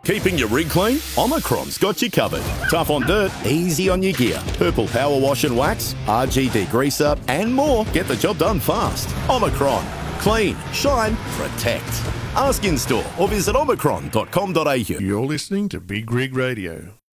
Keeping your rig clean? Omicron's got you covered. Tough on dirt, easy on your gear. Purple Power Wash and Wax, RG Degreaser, and more. Get the job done fast. Omicron. Clean, shine, protect. Ask in store or visit omicron.com.au. You're listening to Big Rig Radio.